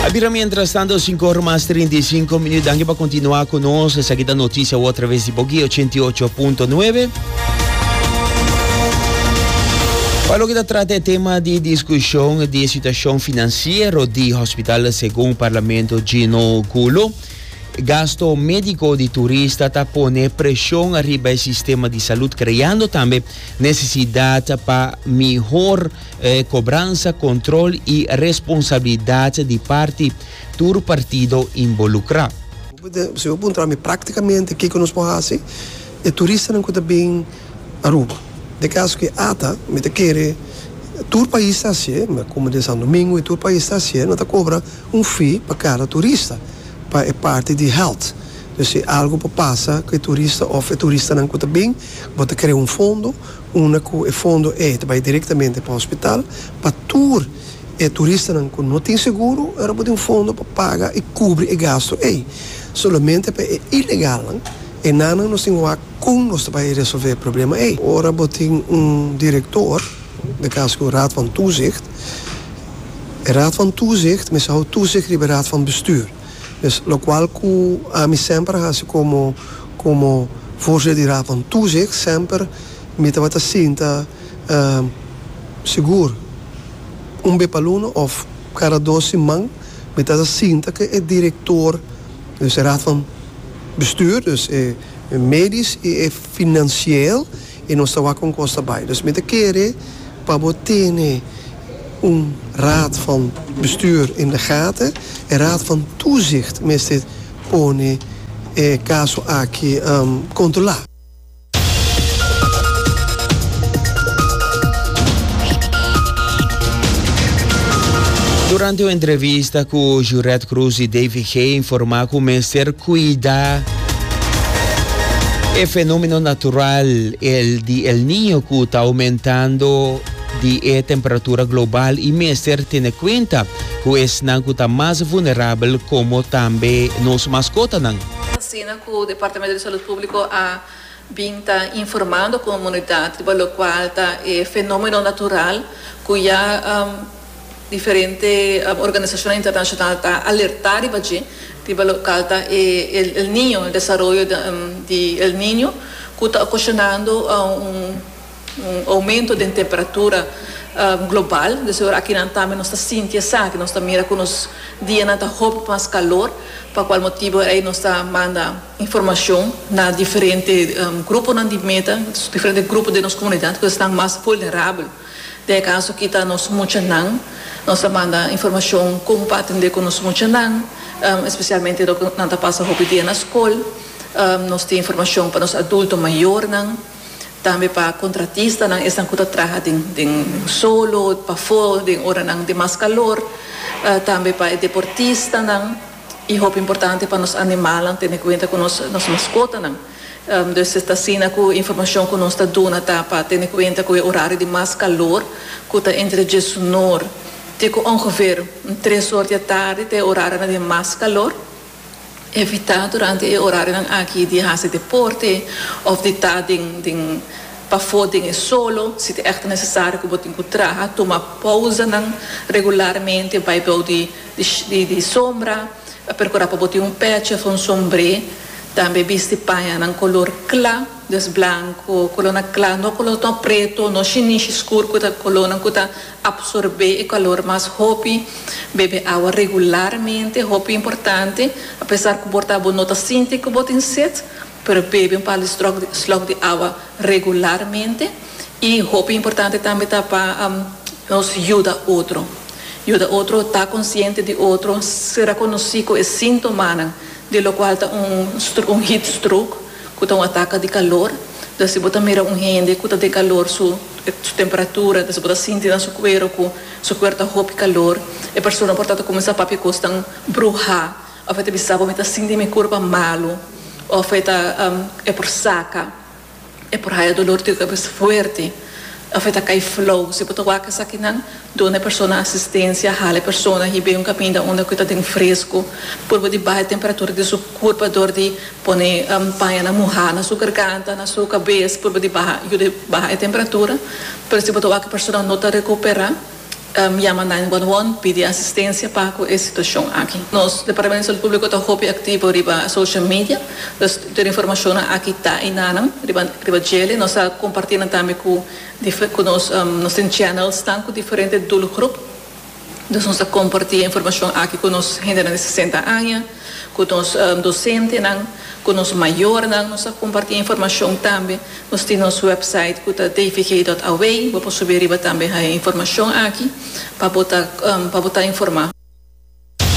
Abira, mientras tanto, 5 horas más 35 minutos. Danke para continuar conosco. Essa aqui da notícia outra vez de Bogi 88.9. Para o que trata o tema de discussão de situação financeira do Hospital segundo o Parlamento Gino Culo, gasto médico de turista está pondo pressão arriba do sistema de saúde, criando também necessidade para melhor cobrança, controle e responsabilidade de parte do partido involucrado. Se eu apontar praticamente o que nós podemos fazer, o turista não está bem Aruba. De caso que ata, me te quer, todo país está assim, como de São Domingo e todo país está assim, não te cobra fee para cada turista. É parte de health. Então, se algo passa que o turista ou o turista não está bem, você cria fundo, o fundo vai diretamente para o hospital, para o turista não tem seguro, era fundo para pagar e cobrir o gasto. Somente é ilegal. E nada nós temos como nós vai resolver o problema. Ora, tem diretor, de caso que o Raad van Toezicht, o Raad van Toezicht, mas houdt toezicht op de Raad van Bestuur. Dus lo qual a mi sempre como voorzitter de Raad van Toezicht sempre met wat sinta seguro bepaluno of cada 12 man met dat sinta que é diretor dus de Raad van Bestuur dus medisch e financieel e nós estamos com costa bij dus met de keren para botar raad van bestuur in de gaten en raad van toezicht met dit pone caso aqui controlar. Durante uma entrevista com Juret Cruz e David Hay, informar que o Ministério cuida o fenômeno natural de El Niño que está aumentando de temperatura global e Ministério tem em conta que esse não está mais vulnerável como também nos mascotas não. Assim, que o Departamento de Saúde Pública a está informando a comunidade para o qual está fenômeno natural que já diferentes organizações internacionais estão alertando para o qual está El Niño, o desenvolvimento de El Niño, que está ocasionando aumento de temperatura global, desde aqui não também nós está sentindo que nós está mira que nos dias não está mais calor, para qual motivo aí nós está manda informação na diferentes grupos na meta, diferentes grupos de nossa comunidade que estão mais vulneráveis. De caso que está nos muito não, nós manda informação como para atender com nos muito não, especialmente do que não está passando o dia na escola, nós temos informação para os adultos maiores não. Também para contratistas, não estão que trabalham de solo, para fora, de hora não de mais calor, também para deportistas, não. E é importante para os animais, ter em conta com as mascotas, não. Então, está assim com a informação que nós estamos dando, para ter em conta com o horário de mais calor, que está entre 19 e ongeveer 3 horas da tarde, até o horário de mais calor. Evitar durante o horário aqui de fazer deporte ou de estar para fora solo, se é echt necessário que você trabalhe, tomar pausa regularmente, vai para de sombra, procurar para botar patch ou sombre, também vestir paia em color claro, branco, color claro, não color tão preto, não chininho escuro, que a color que absorver o calor mais rápido, beber água regularmente, é importante, apesar que você não está sentindo que você tem sede, mas bebe para slug de água regularmente, e é importante também para nos ajudar outro. Ajuda outro, estar consciente de outro, se reconhecer com os sintomas, de lo qual está heat stroke, que está ataque de calor. Então, se você mira gente que está de calor, sua temperatura, se você sente no seu corpo, que seu corpo está com calor, a pessoa, portanto, começa a papar costas brujar, ou vai ter sabe, está sentindo meu corpo malo, ou vai é por saca, é por raio dolor de cabeça forte, ou vai cair flow, se você vai que aqui não, dá a pessoa assistência, a pessoa que vem caminho onde está tem fresco, por de baixa temperatura de seu corpo, dor de pôr paia na murra, na sua garganta, na sua cabeça, por de baixa temperatura, para se você vai que a pessoa não está recuperar, llama 911, pide assistência para com essa situação aqui. Nós, Departamento de Saúde Pública, está muito ativo riba social media, ter informação aqui está em Nanam, riba gele, nós está compartilhando também com nós tem channels com diferentes grupos, nós está compartilhando informação aqui com nós gente de 60 anos, com nós docentes, com nós maiores, nós está compartilhando informação também, nós temos nosso website que é dfk.aw, vou subir riba também a informação aqui para botar informar.